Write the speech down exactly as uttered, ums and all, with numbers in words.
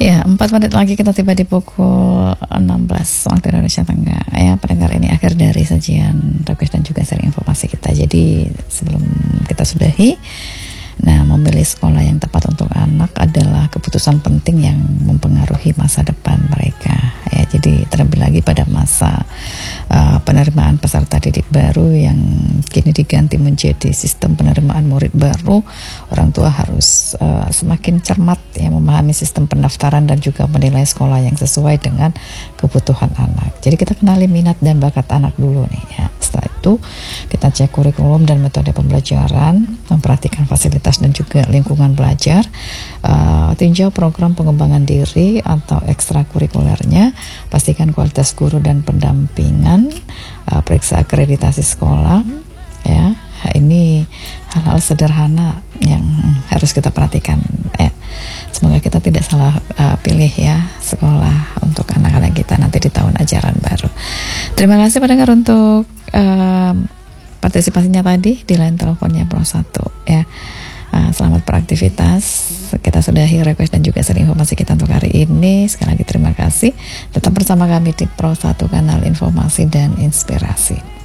Ya, empat menit lagi kita tiba di pukul enam belas waktu Indonesia Tengah. Ya, pendengar, ini akhir dari sajian request dan juga seri informasi kita. Jadi sebelum kita sudahi, nah, memilih sekolah yang tepat untuk anak adalah keputusan penting yang mempengaruhi masa depan mereka. Ya, jadi terlebih lagi pada masa uh, penerimaan peserta didik baru yang kini diganti menjadi sistem penerimaan murid baru, orang tua harus uh, semakin cermat ya memahami sistem pendaftaran dan juga menilai sekolah yang sesuai dengan kebutuhan anak. Jadi kita kenali minat dan bakat anak dulu nih ya. Setelah itu kita cek kurikulum dan metode pembelajaran, memperhatikan fasilitas dan juga lingkungan belajar, uh, tinjau program pengembangan diri atau ekstrakurikulernya, pastikan kualitas guru dan pendampingan, uh, periksa akreditasi sekolah ya. Ini hal-hal sederhana yang harus kita perhatikan ya. Semoga kita tidak salah uh, pilih ya sekolah untuk anak-anak kita nanti di tahun ajaran baru. Terima kasih pendengar untuk uh, partisipasinya tadi di line teleponnya Pro satu ya. Uh, selamat beraktivitas. Kita sudahi request dan juga seri informasi kita untuk hari ini. Sekali lagi terima kasih. Tetap bersama kami di Pro satu, kanal informasi dan inspirasi.